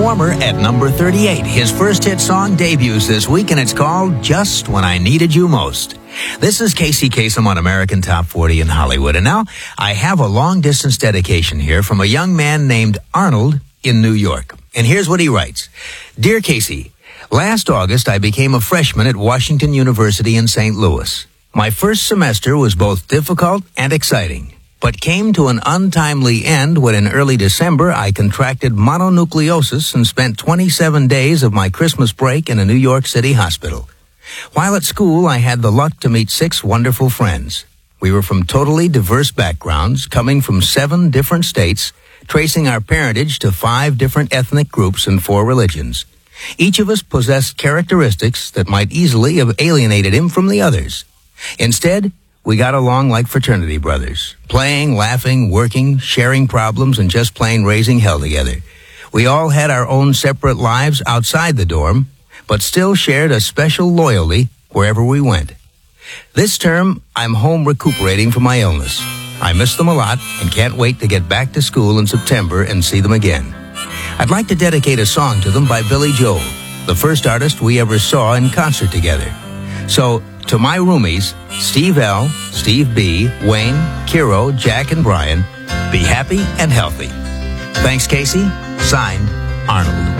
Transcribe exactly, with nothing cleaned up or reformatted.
Warmer at number thirty-eight. His first hit song debuts this week, and it's called Just When I Needed You Most. This is Casey Kasem on American Top forty in Hollywood. And now I have a long-distance dedication here from a young man named Arnold in New York. And here's what he writes. Dear Casey, last August I became a freshman at Washington University in Saint Louis. My first semester was both difficult and exciting, but came to an untimely end when in early December I contracted mononucleosis and spent twenty-seven days of my Christmas break in a New York City hospital. While at school, I had the luck to meet six wonderful friends. We were from totally diverse backgrounds, coming from seven different states, tracing our parentage to five different ethnic groups and four religions. Each of us possessed characteristics that might easily have alienated him from the others. Instead, we got along like fraternity brothers, playing, laughing, working, sharing problems, and just plain raising hell together. We all had our own separate lives outside the dorm, but still shared a special loyalty wherever we went. This term, I'm home recuperating from my illness. I miss them a lot and can't wait to get back to school in September and see them again. I'd like to dedicate a song to them by Billy Joel, the first artist we ever saw in concert together. So, to my roomies, Steve L., Steve B., Wayne, Kiro, Jack, and Brian, be happy and healthy. Thanks, Casey. Signed, Arnold.